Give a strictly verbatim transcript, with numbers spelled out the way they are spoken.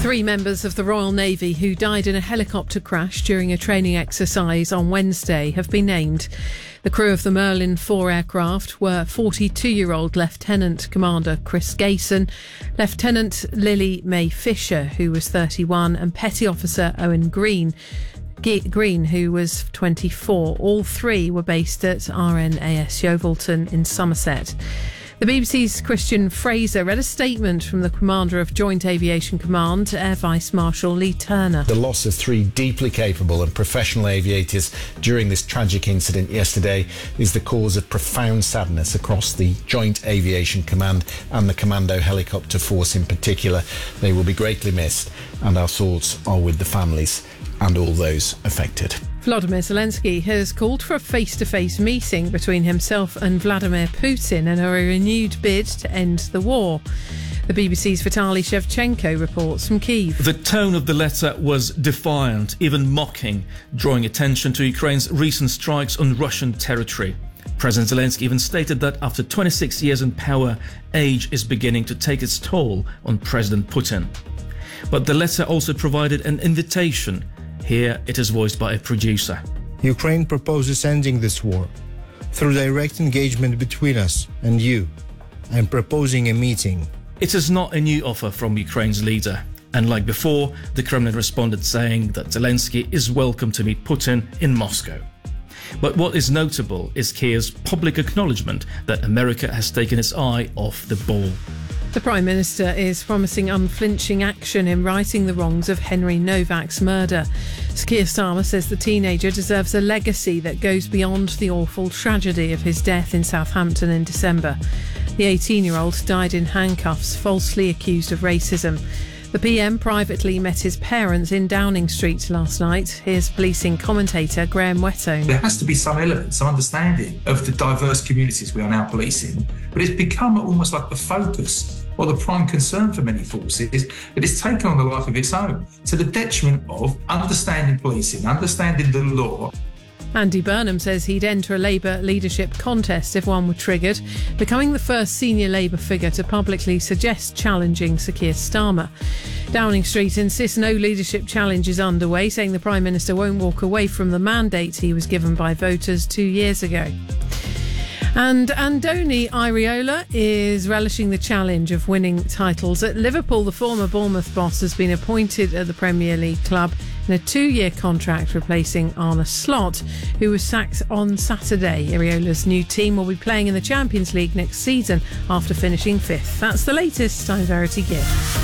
Three members of the Royal Navy who died in a helicopter crash during a training exercise on Wednesday have been named. The crew of the Merlin four aircraft were forty-two-year-old Lieutenant Commander Chris Gayson, Lieutenant Lily May Fisher, who was thirty-one, and Petty Officer Owen Green, Green, who was twenty-four. All three were based at R N A S Yeovilton in Somerset. The B B C's Christian Fraser read a statement from the Commander of Joint Aviation Command, Air Vice Marshal Lee Turner. The loss of three deeply capable and professional aviators during this tragic incident yesterday is the cause of profound sadness across the Joint Aviation Command and the Commando Helicopter Force in particular. They will be greatly missed, and our thoughts are with the families and all those affected. Volodymyr Zelensky has called for a face-to-face meeting between himself and Vladimir Putin in a renewed bid to end the war. The B B C's Vitaly Shevchenko reports from Kyiv. The tone of the letter was defiant, even mocking, drawing attention to Ukraine's recent strikes on Russian territory. President Zelensky even stated that after twenty-six years in power, age is beginning to take its toll on President Putin. But the letter also provided an invitation. Here it is voiced by a producer. Ukraine proposes ending this war through direct engagement between us and you. I'm proposing a meeting. It is not a new offer from Ukraine's leader. And like before, the Kremlin responded saying that Zelensky is welcome to meet Putin in Moscow. But what is notable is Kyiv's public acknowledgement that America has taken its eye off the ball. The Prime Minister is promising unflinching action in righting the wrongs of Henry Novak's murder. Keir Starmer says the teenager deserves a legacy that goes beyond the awful tragedy of his death in Southampton in December. The eighteen-year-old died in handcuffs, falsely accused of racism. The P M privately met his parents in Downing Street last night. Here's policing commentator Graham Whettone. There has to be some element, some understanding of the diverse communities we are now policing, but it's become almost like the focus or the prime concern for many forces that it's taken on a life of its own, to the detriment of understanding policing, understanding the law. Andy Burnham says he'd enter a Labour leadership contest if one were triggered, becoming the first senior Labour figure to publicly suggest challenging Sir Keir Starmer. Downing Street insists no leadership challenge is underway, saying the Prime Minister won't walk away from the mandate he was given by voters two years ago. And Andoni Iraola is relishing the challenge of winning titles. At Liverpool, the former Bournemouth boss has been appointed at the Premier League club in a two-year contract, replacing Arne Slot, who was sacked on Saturday. Iraola's new team will be playing in the Champions League next season after finishing fifth. That's the latest. I'm Verity Gibb.